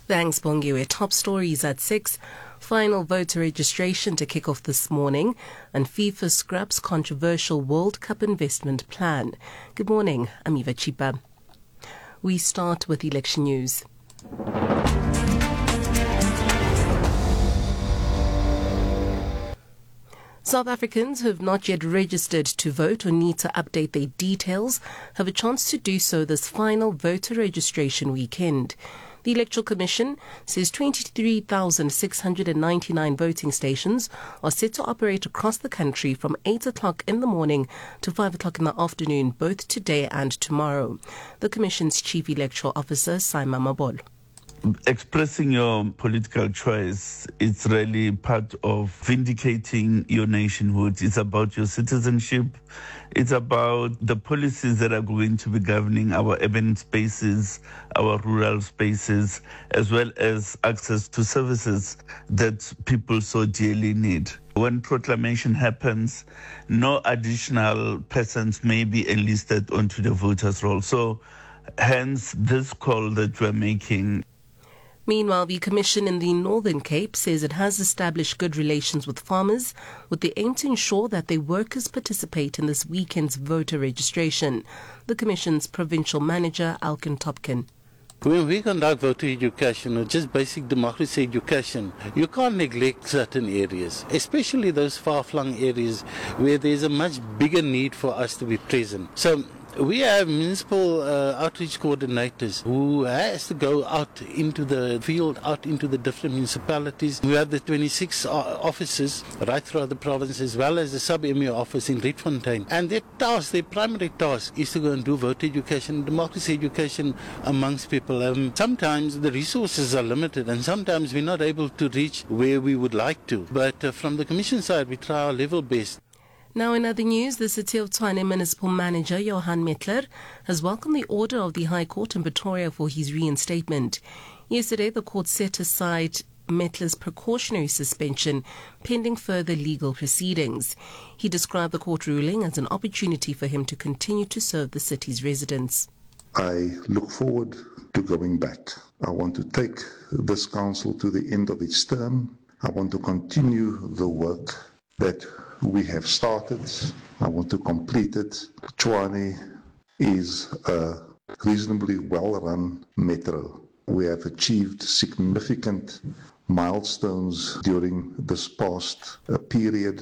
Thanks, Bongiwe. Top stories at 6. Final voter registration to kick off this morning, and FIFA scraps controversial World Cup investment plan. Good morning, I'm Eva Chipa. We start with election news. South Africans who have not yet registered to vote or need to update their details have a chance to do so this final voter registration weekend. The Electoral Commission says 23,699 voting stations are set to operate across the country from 8 o'clock in the morning to 5 o'clock in the afternoon, both today and tomorrow. The Commission's Chief Electoral Officer, Saima Mabolo. Expressing your political choice, it's really part of vindicating your nationhood. It's about your citizenship. It's about the policies that are going to be governing our urban spaces, our rural spaces, as well as access to services that people so dearly need. When proclamation happens, no additional persons may be enlisted onto the voters' roll. So hence this call that we're making. Meanwhile, the Commission in the Northern Cape says it has established good relations with farmers with the aim to ensure that their workers participate in this weekend's voter registration. The Commission's Provincial Manager, Alkin Topkin. When we conduct voter education, or just basic democracy education, you can't neglect certain areas, especially those far-flung areas where there's a much bigger need for us to be present. So we have municipal outreach coordinators who has to go out into the field, out into the different municipalities. We have the 26 offices right throughout the province, as well as the sub-emir office in Rietfontein. And their primary task is to go and do voter education, democracy education amongst people. Sometimes the resources are limited and sometimes we're not able to reach where we would like to. But from the Commission side, we try our level best. Now in other news, the City of Tshwane Municipal Manager Johan Metler has welcomed the order of the High Court in Pretoria for his reinstatement. Yesterday, the court set aside Metler's precautionary suspension pending further legal proceedings. He described the court ruling as an opportunity for him to continue to serve the city's residents. I look forward to going back. I want to take this council to the end of its term. I want to continue the work that we have started. I want to complete it. Tshwane is a reasonably well-run metro. We have achieved significant milestones during this past period.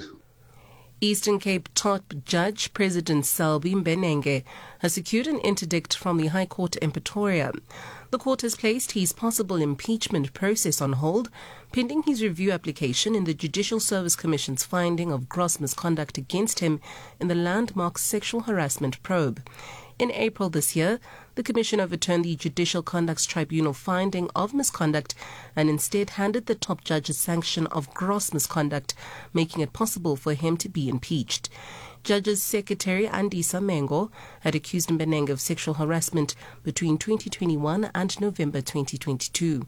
Eastern Cape top judge President Selby Mbenenge has secured an interdict from the High Court in Pretoria. The court has placed his possible impeachment process on hold, pending his review application in the Judicial Service Commission's finding of gross misconduct against him in the landmark sexual harassment probe. In April this year, the Commission overturned the Judicial Conduct Tribunal finding of misconduct and instead handed the top judge a sanction of gross misconduct, making it possible for him to be impeached. Judge's Secretary Andisa Mengo had accused Mbenenge of sexual harassment between 2021 and November 2022.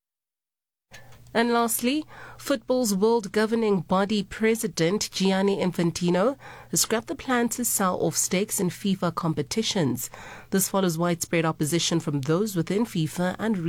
And lastly, football's world governing body president Gianni Infantino has scrapped the plan to sell off stakes in FIFA competitions. This follows widespread opposition from those within FIFA and